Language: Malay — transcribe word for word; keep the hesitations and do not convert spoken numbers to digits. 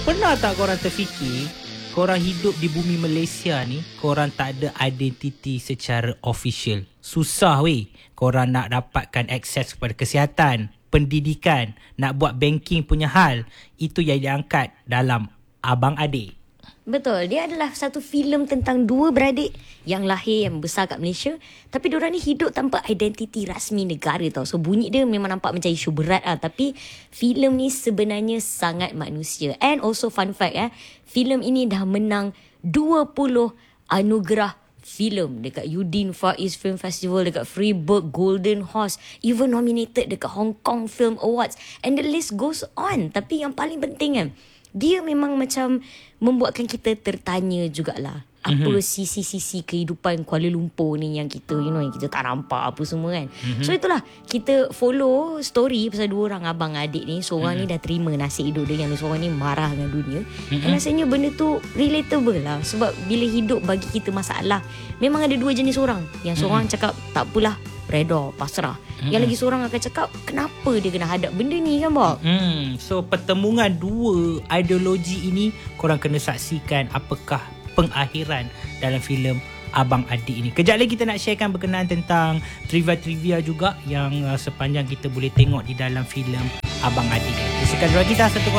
Pernah tak korang terfikir, korang hidup di bumi Malaysia ni, korang tak ada identiti secara official. Susah weh korang nak dapatkan akses kepada kesihatan, pendidikan, nak buat banking punya hal. Itu yang diangkat dalam Abang Adik. Betul, dia adalah satu filem tentang dua beradik yang lahir, yang besar kat Malaysia, tapi diorang ni hidup tanpa identiti rasmi negara tau. So bunyi dia memang nampak macam isu berat lah, tapi filem ni sebenarnya sangat manusia. And also fun fact eh, filem ini dah menang dua puluh anugerah filem dekat Udin Faiz Film Festival, dekat Freeburg Golden Horse, even nominated dekat Hong Kong Film Awards, and the list goes on. Tapi yang paling penting kan, dia memang macam membuatkan kita tertanya jugalah, apa mm-hmm. sisi-sisi kehidupan Kuala Lumpur ni yang kita, you know, yang kita tak nampak apa semua kan. Mm-hmm. So itulah, kita follow story pasal dua orang abang adik ni. Seorang mm-hmm. ni dah terima nasib hidup dia, yang seorang ni marah dengan dunia. Mm-hmm. Dan rasanya benda tu relatable lah. Sebab bila hidup bagi kita masalah, memang ada dua jenis orang. Yang seorang mm-hmm. cakap tak apalah, reda, pasrah. Mm-hmm. Yang lagi seorang akan cakap, kenapa dia kena hadap benda ni kan Bob? Hmm, so pertemuan dua ideologi ini korang kena saksikan apakah pengakhiran dalam filem Abang Adik ini. Kejap lagi kita nak sharekan berkenaan tentang trivia-trivia juga yang uh, sepanjang kita boleh tengok di dalam filem Abang Adik. Sekarang kita satu